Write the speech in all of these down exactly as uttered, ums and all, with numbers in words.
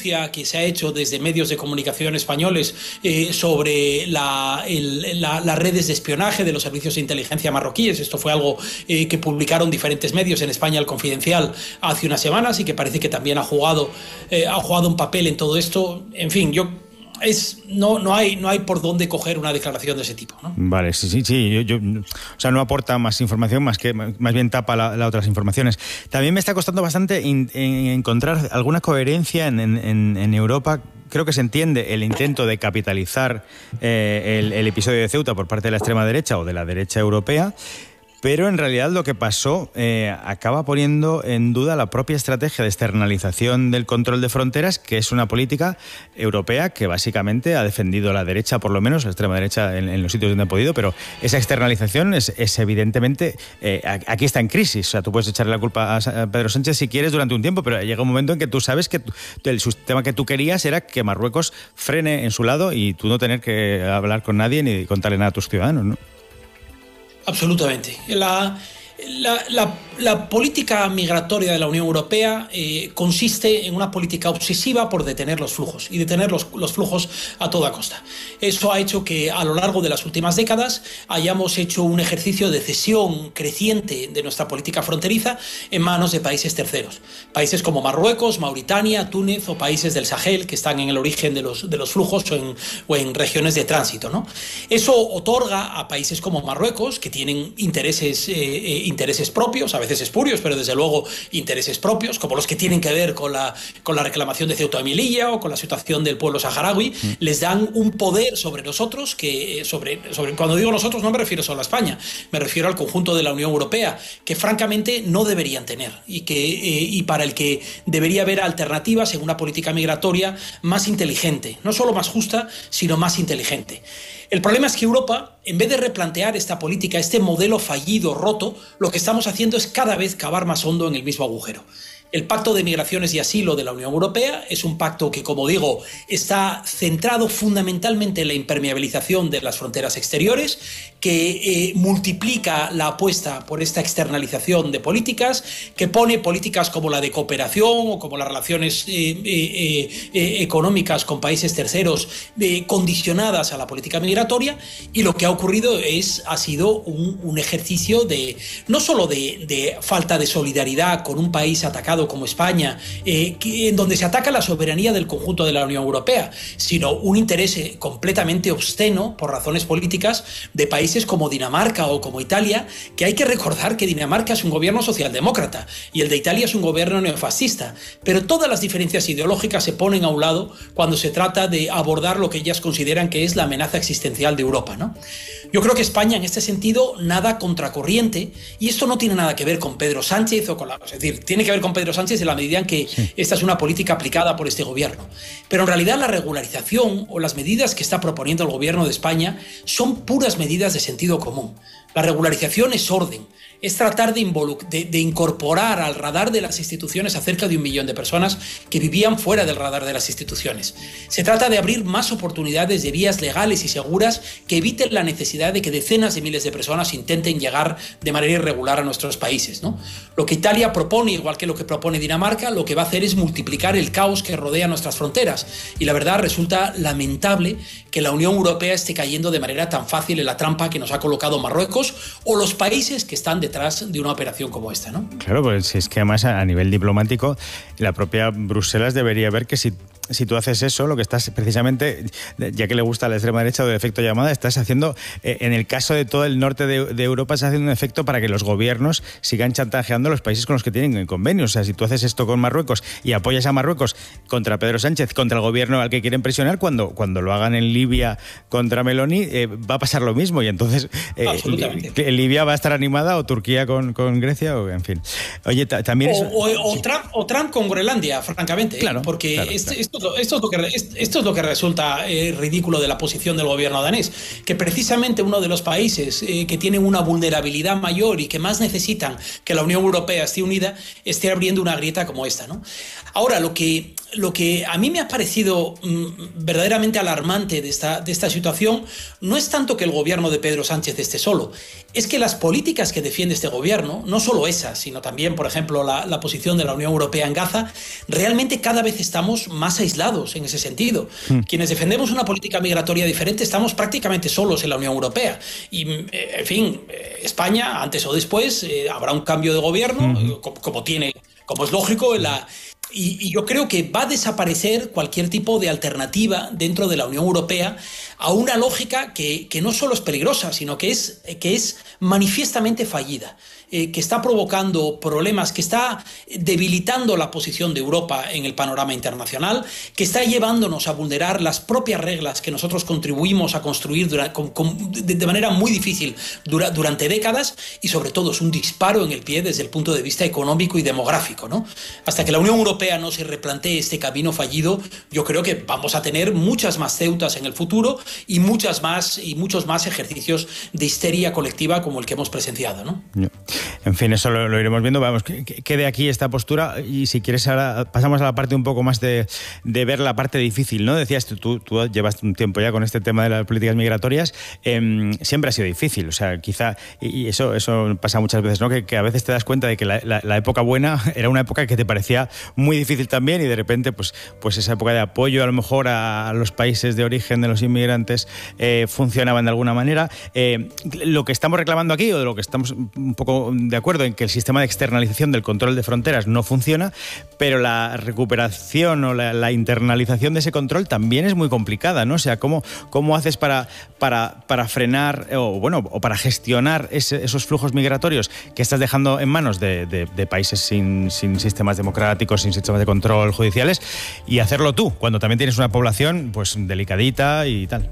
denuncia que se ha hecho desde medios de comunicación españoles eh, sobre la, el, la, las redes de espionaje de los servicios de inteligencia marroquíes. Esto fue algo eh, que publicaron diferentes medios, en España El Confidencial, hace unas semanas, y que parece que también ha jugado, eh, ha jugado un papel en todo esto. En fin, yo... Es, no, no, hay, no hay por dónde coger una declaración de ese tipo, ¿no? Vale, sí, sí, sí. Yo, yo, o sea, no aporta más información, más que más bien tapa las la otras informaciones. También me está costando bastante in, in, encontrar alguna coherencia en, en, en Europa. Creo que se entiende el intento de capitalizar eh, el, el episodio de Ceuta por parte de la extrema derecha o de la derecha europea. Pero en realidad lo que pasó eh, acaba poniendo en duda la propia estrategia de externalización del control de fronteras, que es una política europea que básicamente ha defendido la derecha, por lo menos la extrema derecha en, en los sitios donde ha podido, pero esa externalización es, es evidentemente, eh, aquí está en crisis. O sea, tú puedes echarle la culpa a Pedro Sánchez si quieres durante un tiempo, pero llega un momento en que tú sabes que el sistema que tú querías era que Marruecos frene en su lado y tú no tener que hablar con nadie ni contarle nada a tus ciudadanos, ¿no? Absolutamente. La, la, la, la política migratoria de la Unión Europea eh, consiste en una política obsesiva por detener los flujos y detener los, los flujos a toda costa. Eso ha hecho que a lo largo de las últimas décadas hayamos hecho un ejercicio de cesión creciente de nuestra política fronteriza en manos de países terceros. Países como Marruecos, Mauritania, Túnez o países del Sahel que están en el origen de los, de los flujos o en, o en regiones de tránsito, ¿no? Eso otorga a países como Marruecos, que tienen intereses, eh, eh, intereses propios, a veces espurios, pero desde luego intereses propios, como los que tienen que ver con la, con la reclamación de Ceuta y Melilla o con la situación del pueblo saharaui, mm. les dan un poder sobre nosotros, que sobre, sobre, cuando digo nosotros no me refiero solo a España, me refiero al conjunto de la Unión Europea, que francamente no deberían tener y, que, eh, y para el que debería haber alternativas en una política migratoria más inteligente, no solo más justa, sino más inteligente. El problema es que Europa, en vez de replantear esta política, este modelo fallido, roto, lo que estamos haciendo es cada vez cavar más hondo en el mismo agujero. El Pacto de Migraciones y Asilo de la Unión Europea es un pacto que, como digo, está centrado fundamentalmente en la impermeabilización de las fronteras exteriores, que eh, multiplica la apuesta por esta externalización de políticas, que pone políticas como la de cooperación o como las relaciones eh, eh, eh, económicas con países terceros eh, condicionadas a la política migratoria, y lo que ha ocurrido es, ha sido un, un ejercicio de, no solo de, de falta de solidaridad con un país atacado como España, eh, que, en donde se ataca la soberanía del conjunto de la Unión Europea, sino un interés eh, completamente obsceno por razones políticas de países como Dinamarca o como Italia, que hay que recordar que Dinamarca es un gobierno socialdemócrata y el de Italia es un gobierno neofascista, pero todas las diferencias ideológicas se ponen a un lado cuando se trata de abordar lo que ellas consideran que es la amenaza existencial de Europa, ¿no? Yo creo que España en este sentido nada contracorriente, y esto no tiene nada que ver con Pedro Sánchez o con la, es decir, tiene que ver con Pedro Sánchez en la medida en que sí. esta es una política aplicada por este gobierno. Pero en realidad la regularización o las medidas que está proponiendo el gobierno de España son puras medidas de sentido común. La regularización es orden, es tratar de, de, de incorporar al radar de las instituciones a cerca de un millón de personas que vivían fuera del radar de las instituciones. Se trata de abrir más oportunidades de vías legales y seguras que eviten la necesidad de que decenas de miles de personas intenten llegar de manera irregular a nuestros países, ¿no? Lo que Italia propone, igual que lo que propone Dinamarca, lo que va a hacer es multiplicar el caos que rodea nuestras fronteras. Y la verdad resulta lamentable que la Unión Europea esté cayendo de manera tan fácil en la trampa que nos ha colocado Marruecos o los países que están detrás de una operación como esta, ¿no? Claro, pues es que además a nivel diplomático la propia Bruselas debería ver que si si tú haces eso, lo que estás precisamente, ya que le gusta a la extrema derecha o de efecto llamada, estás haciendo, eh, en el caso de todo el norte de, de Europa, estás haciendo un efecto para que los gobiernos sigan chantajeando a los países con los que tienen convenios. O sea, si tú haces esto con Marruecos y apoyas a Marruecos contra Pedro Sánchez, contra el gobierno al que quieren presionar, cuando, cuando lo hagan en Libia contra Meloni, eh, va a pasar lo mismo. Y entonces eh, Libia va a estar animada, o Turquía con, con Grecia, o en fin. Oye, también es... O, o, o, Trump, o Trump con Groenlandia, francamente. Claro, porque claro, este, claro. Esto, esto, es lo que, esto es lo que resulta eh, ridículo de la posición del gobierno danés, que precisamente uno de los países eh, que tienen una vulnerabilidad mayor y que más necesitan que la Unión Europea esté unida, esté abriendo una grieta como esta, ¿no? Ahora, lo que, lo que a mí me ha parecido mmm, verdaderamente alarmante de esta, de esta situación no es tanto que el gobierno de Pedro Sánchez esté solo, es que las políticas que defiende este gobierno, no solo esas, sino también, por ejemplo, la, la posición de la Unión Europea en Gaza, realmente cada vez estamos más aislados en ese sentido. Mm. Quienes defendemos una política migratoria diferente estamos prácticamente solos en la Unión Europea. Y, eh, en fin, eh, España, antes o después, eh, habrá un cambio de gobierno, mm. como, como tiene, como es lógico, en la... Y, y yo creo que va a desaparecer cualquier tipo de alternativa dentro de la Unión Europea a una lógica que, que no solo es peligrosa, sino que es, que es manifiestamente fallida, eh, que está provocando problemas, que está debilitando la posición de Europa en el panorama internacional, que está llevándonos a vulnerar las propias reglas que nosotros contribuimos a construir durante, con, con, de, de manera muy difícil dura, durante décadas, y sobre todo es un disparo en el pie desde el punto de vista económico y demográfico, ¿no? Hasta que la Unión Europea no se replantee este camino fallido, yo creo que vamos a tener muchas más Ceutas en el futuro y muchas más y muchos más ejercicios de histeria colectiva como el que hemos presenciado, ¿no? En fin, eso lo, lo iremos viendo. Vamos, que, que quede aquí esta postura, y si quieres ahora pasamos a la parte un poco más de, de ver la parte difícil, ¿no? Decías tú, tú, tú llevas un tiempo ya con este tema de las políticas migratorias, eh, siempre ha sido difícil, o sea, quizá, y eso, eso pasa muchas veces, ¿no? Que, que a veces te das cuenta de que la, la, la época buena era una época que te parecía muy difícil también, y de repente pues, pues esa época de apoyo a lo mejor a, a los países de origen de los inmigrantes eh, funcionaban de alguna manera. Eh, lo que estamos reclamando aquí, o de lo que estamos un poco de acuerdo, en que el sistema de externalización del control de fronteras no funciona, pero la recuperación o la, la internalización de ese control también es muy complicada, ¿no? O sea, ¿cómo, cómo haces para, para, para frenar o, bueno, o para gestionar ese, esos flujos migratorios que estás dejando en manos de, de, de países sin, sin sistemas democráticos, sin sistemas de control judiciales, y hacerlo tú, cuando también tienes una población pues delicadita y tal?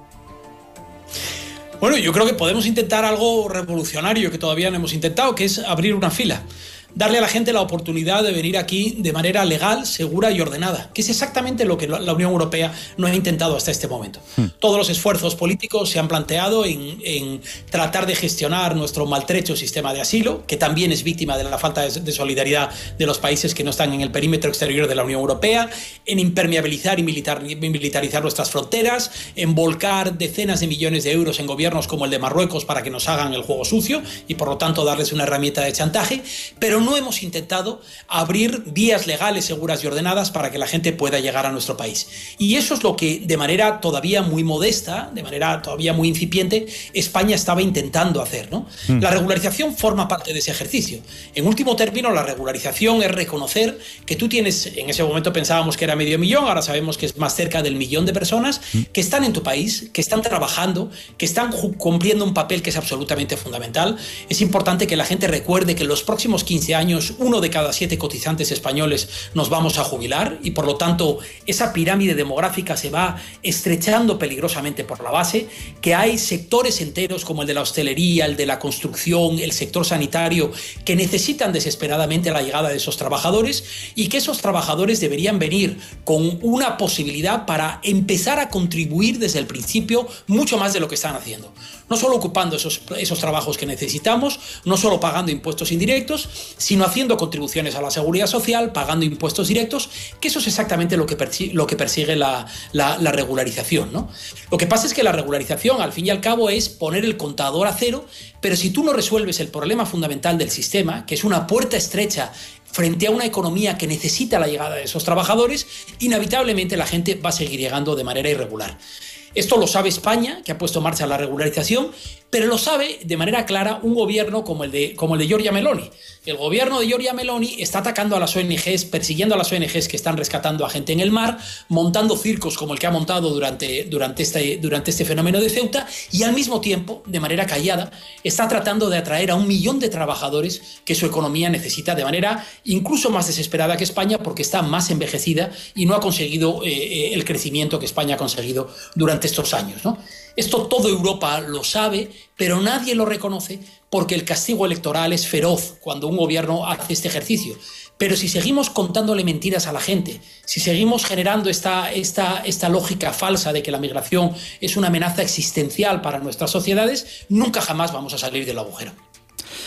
Bueno, yo creo que podemos intentar algo revolucionario que todavía no hemos intentado, que es abrir una fila. Darle a la gente la oportunidad de venir aquí de manera legal, segura y ordenada, que es exactamente lo que la Unión Europea no ha intentado hasta este momento. Hmm. Todos los esfuerzos políticos se han planteado en, en tratar de gestionar nuestro maltrecho sistema de asilo, que también es víctima de la falta de, de solidaridad de los países que no están en el perímetro exterior de la Unión Europea, en impermeabilizar y militar, militarizar nuestras fronteras, en volcar decenas de millones de euros en gobiernos como el de Marruecos para que nos hagan el juego sucio y por lo tanto darles una herramienta de chantaje, pero no hemos intentado abrir vías legales, seguras y ordenadas para que la gente pueda llegar a nuestro país. Y eso es lo que, de manera todavía muy modesta, de manera todavía muy incipiente, España estaba intentando hacer, ¿no? Mm. La regularización forma parte de ese ejercicio. En último término, la regularización es reconocer que tú tienes, en ese momento pensábamos que era medio millón, ahora sabemos que es más cerca del millón de personas mm. que están en tu país, que están trabajando, que están cumpliendo un papel que es absolutamente fundamental. Es importante que la gente recuerde que en los próximos quince años, uno de cada siete cotizantes españoles nos vamos a jubilar, y por lo tanto esa pirámide demográfica se va estrechando peligrosamente por la base, que hay sectores enteros como el de la hostelería, el de la construcción, el sector sanitario, que necesitan desesperadamente la llegada de esos trabajadores, y que esos trabajadores deberían venir con una posibilidad para empezar a contribuir desde el principio mucho más de lo que están haciendo. No solo ocupando esos, esos trabajos que necesitamos, no solo pagando impuestos indirectos, sino haciendo contribuciones a la seguridad social, pagando impuestos directos, que eso es exactamente lo que persigue, lo que persigue la, la, la regularización, ¿no? Lo que pasa es que la regularización, al fin y al cabo, es poner el contador a cero, pero si tú no resuelves el problema fundamental del sistema, que es una puerta estrecha frente a una economía que necesita la llegada de esos trabajadores, inevitablemente la gente va a seguir llegando de manera irregular. Esto lo sabe España, que ha puesto en marcha la regularización, pero lo sabe de manera clara un gobierno como el de, como el de Giorgia Meloni. El gobierno de Giorgia Meloni está atacando a las O N Ges, persiguiendo a las O N Ges que están rescatando a gente en el mar, montando circos como el que ha montado durante, durante, este, durante este fenómeno de Ceuta, y al mismo tiempo, de manera callada, está tratando de atraer a un millón de trabajadores que su economía necesita de manera incluso más desesperada que España, porque está más envejecida y no ha conseguido eh, el crecimiento que España ha conseguido durante estos años, ¿no? Esto toda Europa lo sabe, pero nadie lo reconoce porque el castigo electoral es feroz cuando un gobierno hace este ejercicio. Pero si seguimos contándole mentiras a la gente, si seguimos generando esta, esta, esta lógica falsa de que la migración es una amenaza existencial para nuestras sociedades, nunca jamás vamos a salir del agujero.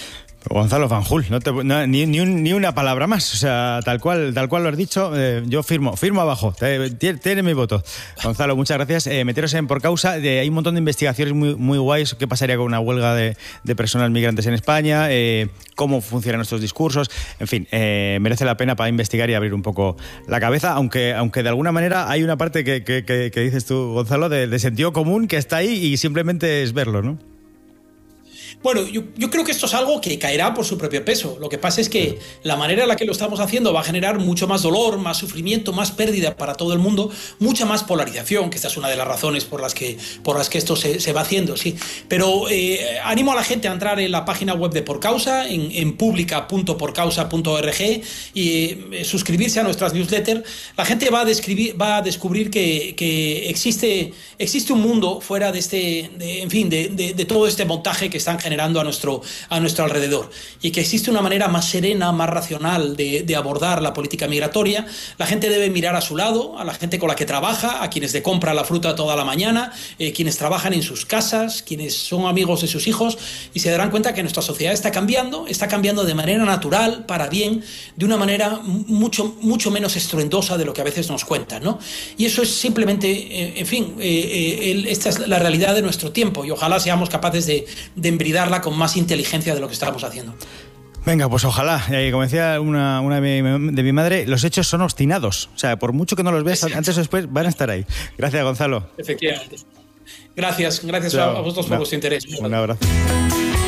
Gonzalo Fanjul, no te, no, ni, ni, un, ni una palabra más, o sea, tal cual, tal cual lo has dicho, eh, yo firmo, firmo abajo, tiene mi voto. Gonzalo, muchas gracias. Eh, meteros en Por Causa, eh, hay un montón de investigaciones muy, muy guays, qué pasaría con una huelga de, de personas migrantes en España, eh, cómo funcionan nuestros discursos, en fin, eh, merece la pena para investigar y abrir un poco la cabeza, aunque, aunque de alguna manera hay una parte que, que, que, que dices tú, Gonzalo, de, de sentido común que está ahí y simplemente es verlo, ¿no? Bueno, yo, yo creo que esto es algo que caerá por su propio peso. Lo que pasa es que la manera en la que lo estamos haciendo va a generar mucho más dolor, más sufrimiento, más pérdida para todo el mundo, mucha más polarización, que esta es una de las razones por las que, por las que esto se, se va haciendo, sí. Pero eh, animo a la gente a entrar en la página web de Por Causa, en, en publica punto por causa punto org, y eh, suscribirse a nuestras newsletters. La gente va a, describir, va a descubrir que, que existe, existe un mundo fuera de este, de, en fin, de, de, de todo este montaje que están generando a nuestro, a nuestro alrededor, y que existe una manera más serena, más racional de, de abordar la política migratoria. La gente debe mirar a su lado, a la gente con la que trabaja, a quienes le compra la fruta toda la mañana, eh, quienes trabajan en sus casas, quienes son amigos de sus hijos, y se darán cuenta que nuestra sociedad está cambiando, está cambiando de manera natural, para bien, de una manera mucho, mucho menos estruendosa de lo que a veces nos cuentan, ¿no? Y eso es simplemente, eh, en fin, eh, eh, el, esta es la realidad de nuestro tiempo, y ojalá seamos capaces de, de embridar con más inteligencia de lo que estamos haciendo. Venga, pues ojalá. Eh, como decía una, una de, mi, de mi madre, los hechos son obstinados. O sea, por mucho que no los veas, Exacto. antes o después van a estar ahí. Gracias, Gonzalo. Efectivamente. Gracias, gracias Chao. a vosotros por no. vuestro interés. Un abrazo.